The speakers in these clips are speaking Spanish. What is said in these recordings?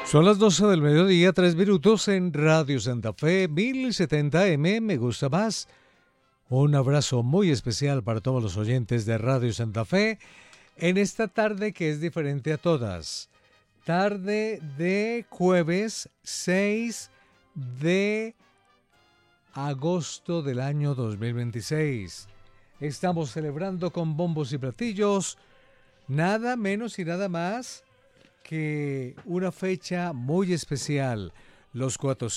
Son las 12 del mediodía, 3 minutos en Radio Santa Fe, 1070M, me gusta más. Un abrazo muy especial para todos los oyentes de Radio Santa Fe en esta tarde que es diferente a todas. Tarde de jueves 6 de agosto del año 2026. Estamos celebrando con bombos y platillos nada menos y nada más que una fecha muy especial, los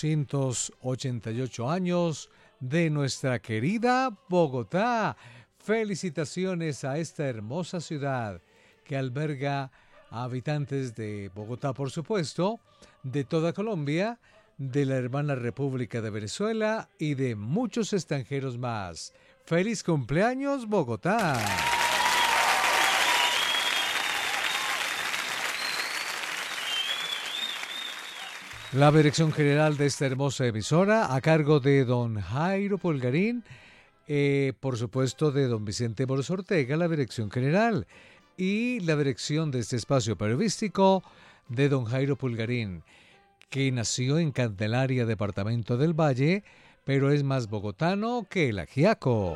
488 años de nuestra querida Bogotá. Felicitaciones a esta hermosa ciudad que alberga a habitantes de Bogotá, por supuesto, de toda Colombia, de la hermana República de Venezuela y de muchos extranjeros más. ¡Feliz cumpleaños, Bogotá! La dirección general de esta hermosa emisora, a cargo de don Jairo Pulgarín, por supuesto de don Vicente Boros Ortega, la dirección general, y la dirección de este espacio periodístico de don Jairo Pulgarín, que nació en Candelaria, departamento del Valle, pero es más bogotano que el ajiaco.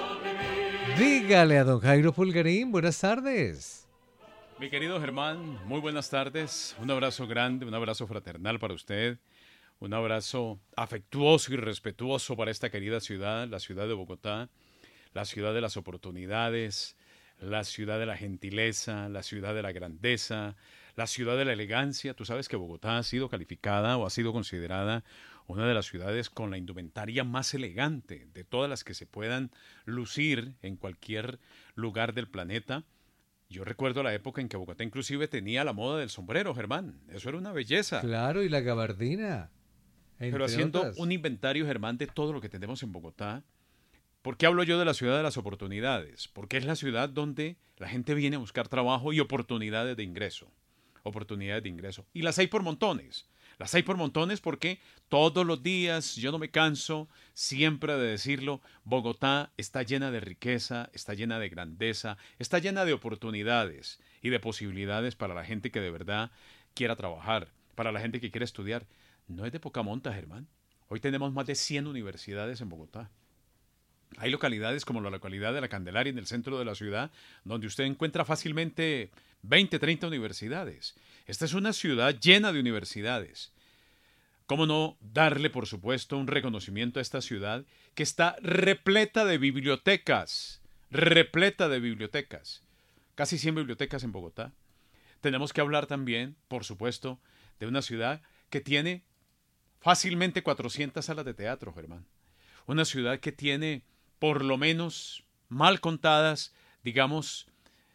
Dígale a don Jairo Pulgarín, buenas tardes. Mi querido Germán, muy buenas tardes. Un abrazo grande, un abrazo fraternal para usted. Un abrazo afectuoso y respetuoso para esta querida ciudad, la ciudad de Bogotá, la ciudad de las oportunidades, la ciudad de la gentileza, la ciudad de la grandeza, la ciudad de la elegancia. Tú sabes que Bogotá ha sido calificada o ha sido considerada una de las ciudades con la indumentaria más elegante de todas las que se puedan lucir en cualquier lugar del planeta. Yo recuerdo la época en que Bogotá inclusive tenía la moda del sombrero, Germán. Eso era una belleza. Claro, y la gabardina. Pero haciendo un inventario, Germán, de todo lo que tenemos en Bogotá. ¿Por qué hablo yo de la ciudad de las oportunidades? Porque es la ciudad donde la gente viene a buscar trabajo y oportunidades de ingreso. Oportunidades de ingreso. Y las hay por montones. Las hay por montones porque todos los días, yo no me canso siempre de decirlo, Bogotá está llena de riqueza, está llena de grandeza, está llena de oportunidades y de posibilidades para la gente que de verdad quiera trabajar, para la gente que quiera estudiar. No es de poca monta, Germán. Hoy tenemos más de 100 universidades en Bogotá. Hay localidades como la localidad de La Candelaria en el centro de la ciudad, donde usted encuentra fácilmente 20, 30 universidades. Esta es una ciudad llena de universidades. ¿Cómo no darle, por supuesto, un reconocimiento a esta ciudad que está repleta de bibliotecas? Repleta de bibliotecas. Casi 100 bibliotecas en Bogotá. Tenemos que hablar también, por supuesto, de una ciudad que tiene fácilmente 400 salas de teatro, Germán. Una ciudad que tiene, por lo menos, mal contadas, digamos,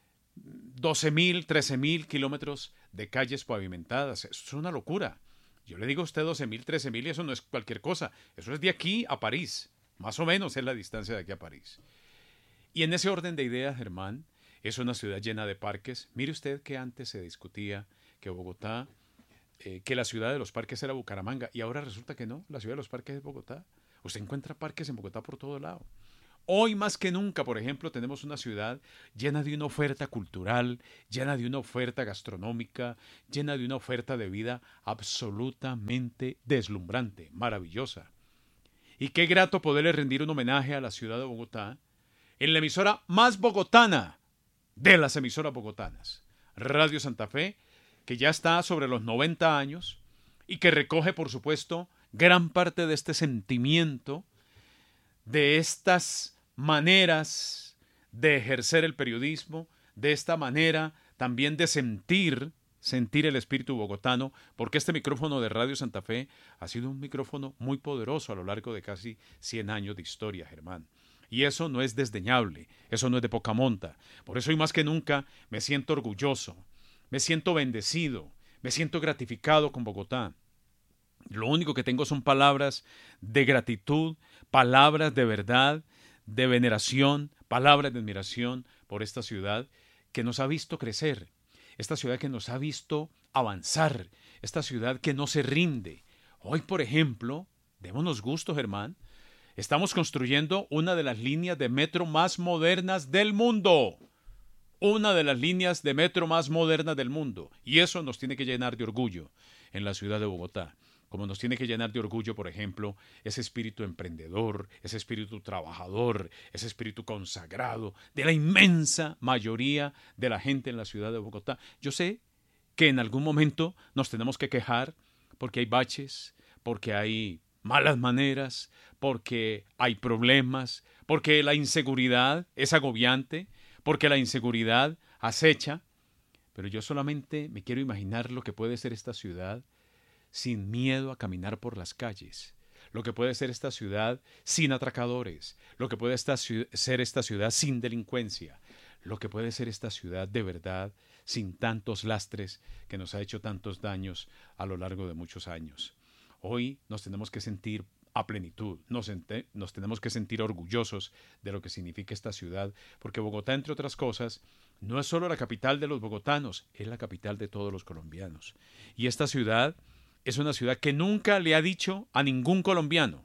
12.000, 13.000 kilómetros de calles pavimentadas. Eso es una locura. Yo le digo a usted 12.000, 13.000 y eso no es cualquier cosa. Eso es de aquí a París. Más o menos es la distancia de aquí a París. Y en ese orden de ideas, Germán, es una ciudad llena de parques. Mire usted que antes se discutía que Bogotá, que la ciudad de los parques era Bucaramanga. Y ahora resulta que no, la ciudad de los parques es Bogotá. Usted encuentra parques en Bogotá por todo lado. Hoy más que nunca, por ejemplo, tenemos una ciudad llena de una oferta cultural, llena de una oferta gastronómica, llena de una oferta de vida absolutamente deslumbrante, maravillosa. Y qué grato poderle rendir un homenaje a la ciudad de Bogotá en la emisora más bogotana de las emisoras bogotanas, Radio Santa Fe, que ya está sobre los 90 años y que recoge, por supuesto, gran parte de este sentimiento, de estas maneras de ejercer el periodismo, de esta manera también de sentir el espíritu bogotano, porque este micrófono de Radio Santa Fe ha sido un micrófono muy poderoso a lo largo de casi 100 años de historia, Germán. Y eso no es desdeñable, eso no es de poca monta. Por eso hoy más que nunca me siento orgulloso, me siento bendecido, me siento gratificado con Bogotá. Lo único que tengo son palabras de gratitud, palabras de verdad, de veneración, palabras de admiración por esta ciudad que nos ha visto crecer, esta ciudad que nos ha visto avanzar, esta ciudad que no se rinde. Hoy, por ejemplo, démonos gusto, Germán, estamos construyendo una de las líneas de metro más modernas del mundo. una de las líneas de metro más modernas del mundo. Y eso nos tiene que llenar de orgullo en la ciudad de Bogotá. Como nos tiene que llenar de orgullo, por ejemplo, ese espíritu emprendedor, ese espíritu trabajador, ese espíritu consagrado de la inmensa mayoría de la gente en la ciudad de Bogotá. Yo sé que en algún momento nos tenemos que quejar porque hay baches, porque hay malas maneras, porque hay problemas, porque la inseguridad es agobiante, porque la inseguridad acecha. Pero yo solamente me quiero imaginar lo que puede ser esta ciudad sin miedo a caminar por las calles, lo que puede ser esta ciudad sin atracadores, lo que puede ser esta ciudad sin delincuencia, lo que puede ser esta ciudad de verdad sin tantos lastres que nos ha hecho tantos daños a lo largo de muchos años. Hoy nos tenemos que sentir a plenitud, nos tenemos que sentir orgullosos de lo que significa esta ciudad, porque Bogotá, entre otras cosas, no es solo la capital de los bogotanos, es la capital de todos los colombianos. Y esta ciudad es una ciudad que nunca le ha dicho a ningún colombiano,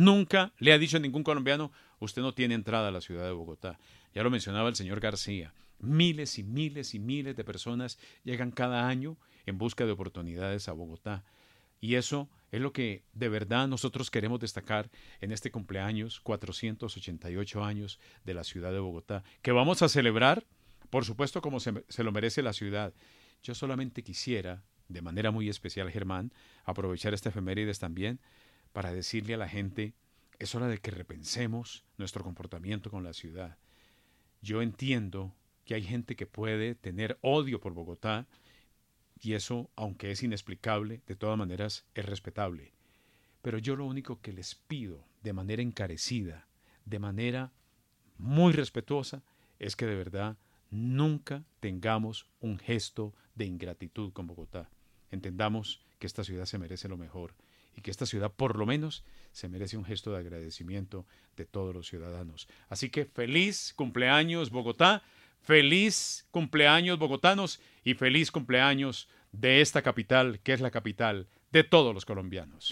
usted no tiene entrada a la ciudad de Bogotá. Ya lo mencionaba el señor García, miles y miles y miles de personas llegan cada año en busca de oportunidades a Bogotá. Y eso es lo que de verdad nosotros queremos destacar en este cumpleaños, 488 años de la ciudad de Bogotá, que vamos a celebrar, por supuesto, como se lo merece la ciudad. Yo solamente quisiera, de manera muy especial, Germán, aprovechar esta efemérides también para decirle a la gente, es hora de que repensemos nuestro comportamiento con la ciudad. Yo entiendo que hay gente que puede tener odio por Bogotá, y eso, aunque es inexplicable, de todas maneras es respetable. Pero yo lo único que les pido, de manera encarecida, de manera muy respetuosa, es que de verdad nunca tengamos un gesto de ingratitud con Bogotá. Entendamos que esta ciudad se merece lo mejor y que esta ciudad por lo menos se merece un gesto de agradecimiento de todos los ciudadanos. Así que feliz cumpleaños Bogotá, feliz cumpleaños bogotanos y feliz cumpleaños de esta capital que es la capital de todos los colombianos.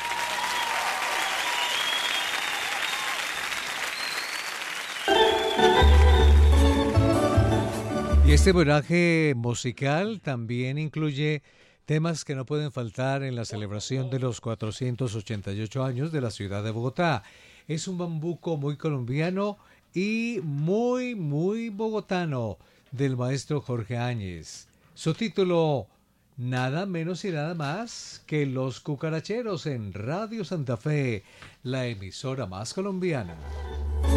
Y este viraje musical también incluye temas que no pueden faltar en la celebración de los 488 años de la ciudad de Bogotá. Es un bambuco muy colombiano y muy, muy bogotano del maestro Jorge Áñez. Su título, nada menos y nada más que Los Cucaracheros en Radio Santa Fe, la emisora más colombiana.